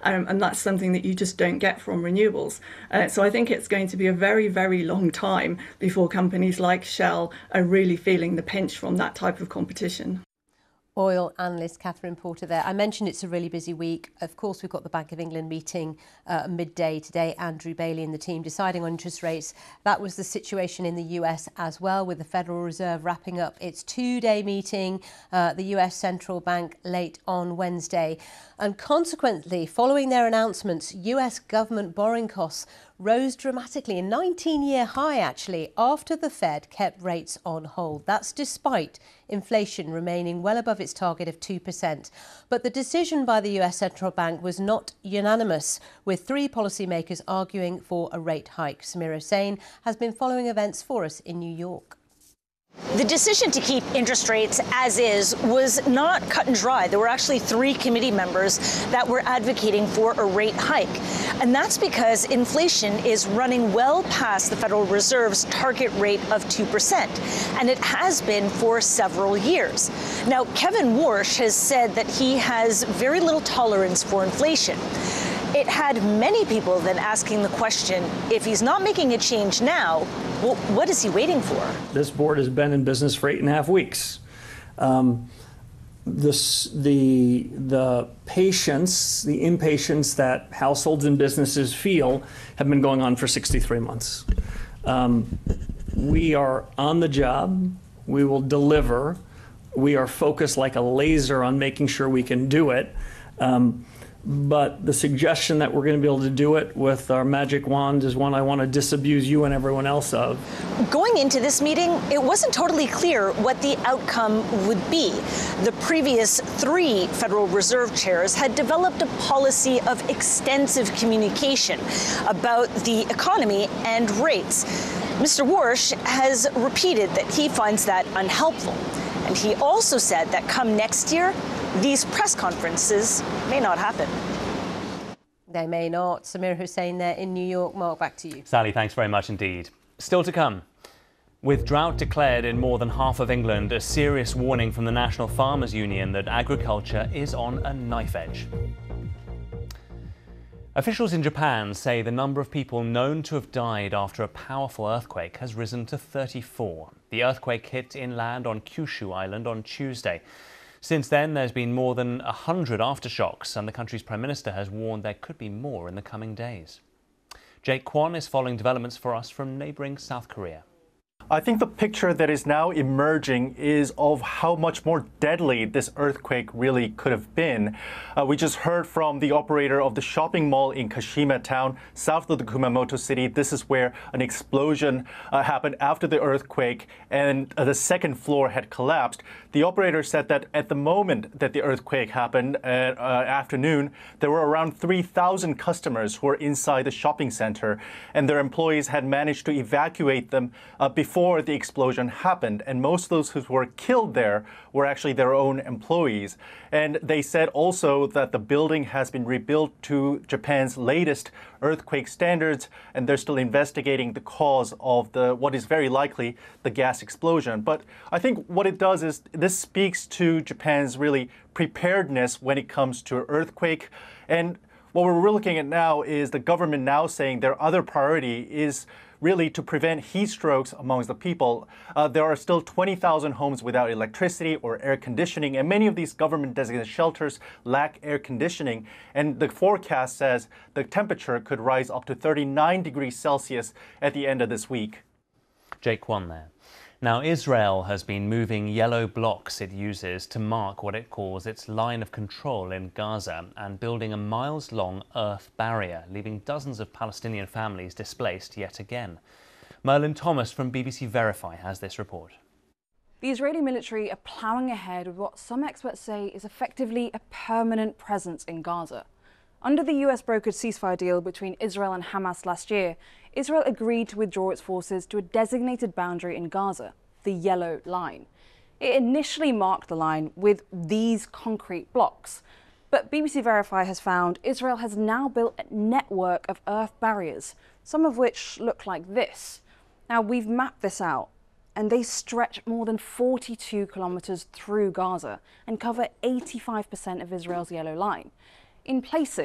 and that's something that you just don't get from renewables. So I think it's going to be a very, very long time before companies like Shell are really feeling the pinch from that type of competition. Oil analyst Catherine Porter there. I mentioned it's a really busy week. Of course, we've got the Bank of England meeting midday today. Andrew Bailey and the team deciding on interest rates. That was the situation in the US as well, with the Federal Reserve wrapping up its two-day meeting, the US Central Bank late on Wednesday. And consequently, following their announcements, US government borrowing costs rose dramatically, a 19-year high actually, after the Fed kept rates on hold. That's despite inflation remaining well above its target of 2%. But the decision by the US Central Bank was not unanimous, with three policymakers arguing for a rate hike. Samir Hussain has been following events for us in New York. The decision to keep interest rates as is was not cut and dry. There were actually three committee members that were advocating for a rate hike. And that's because inflation is running well past the Federal Reserve's target rate of 2%. And it has been for several years. Now, Kevin Warsh has said that he has very little tolerance for inflation. It had many people then asking the question, if he's not making a change now, well, what is he waiting for? This board has been in business for 8.5 weeks. The patience, the impatience that households and businesses feel have been going on for 63 months. We are on the job. We will deliver. We are focused like a laser on making sure we can do it. But the suggestion that we're going to be able to do it with our magic wand is one I want to disabuse you and everyone else of. Going into this meeting, it wasn't totally clear what the outcome would be. The previous three Federal Reserve chairs had developed a policy of extensive communication about the economy and rates. Mr. Warsh has repeated that he finds that unhelpful. And he also said that come next year, these press conferences may not happen. They may not. Samir Hussain there in New York. Mark, back to you. Sally, thanks very much indeed. Still to come. With drought declared in more than half of England, a serious warning from the National Farmers Union that agriculture is on a knife edge. Officials in Japan say the number of people known to have died after a powerful earthquake has risen to 34. The earthquake hit inland on Kyushu Island on Tuesday. Since then, there's been more than 100 aftershocks, and the country's Prime Minister has warned there could be more in the coming days. Jake Kwon is following developments for us from neighbouring South Korea. I think the picture that is now emerging is of how much more deadly this earthquake really could have been. We just heard from the operator of the shopping mall in Kashima town, south of the Kumamoto city. This is where an explosion happened after the earthquake, and the second floor had collapsed. The operator said that at the moment that the earthquake happened at afternoon, there were around 3,000 customers who were inside the shopping center, and their employees had managed to evacuate them before the explosion happened. And most of those who were killed there were actually their own employees. And they said also that the building has been rebuilt to Japan's latest earthquake standards, and they're still investigating the cause of what is very likely the gas explosion. But I think what it does is this speaks to Japan's really preparedness when it comes to earthquake. And what we're looking at now is the government now saying their other priority is really to prevent heat strokes amongst the people. There are still 20,000 homes without electricity or air conditioning, and many of these government-designated shelters lack air conditioning. And the forecast says the temperature could rise up to 39 degrees Celsius at the end of this week. Jake Kwon there. Now, Israel has been moving yellow blocks it uses to mark what it calls its line of control in Gaza and building a miles-long earth barrier, leaving dozens of Palestinian families displaced yet again. Merlin Thomas from BBC Verify has this report. The Israeli military are ploughing ahead with what some experts say is effectively a permanent presence in Gaza. Under the US-brokered ceasefire deal between Israel and Hamas last year, Israel agreed to withdraw its forces to a designated boundary in Gaza, the Yellow Line. It initially marked the line with these concrete blocks, but BBC Verify has found Israel has now built a network of earth barriers, some of which look like this. Now, we've mapped this out, and they stretch more than 42 kilometers through Gaza and cover 85% of Israel's Yellow Line. In places,